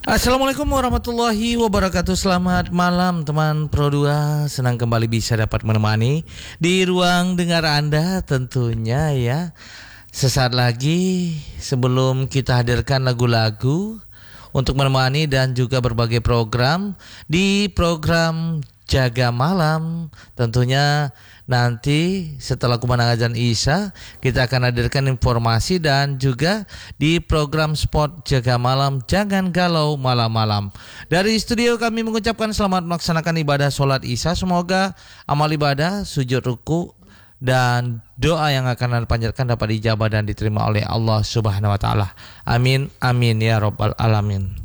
Assalamualaikum warahmatullahi wabarakatuh. Selamat malam teman Pro 2. Senang kembali bisa dapat menemani di ruang dengar Anda tentunya ya. Sesaat lagi sebelum kita hadirkan lagu-lagu untuk menemani dan juga berbagai program di program Jaga Malam. Tentunya nanti setelah kumandang azan Isya kita akan hadirkan informasi dan juga di program spot Jaga Malam Jangan Galau Malam-Malam. Dari studio kami mengucapkan selamat melaksanakan ibadah sholat Isya. Semoga amal ibadah, sujud ruku dan doa yang akan Anda panjatkan dapat dijabah dan diterima oleh Allah Subhanahu wa taala. Amin amin ya rabbal alamin.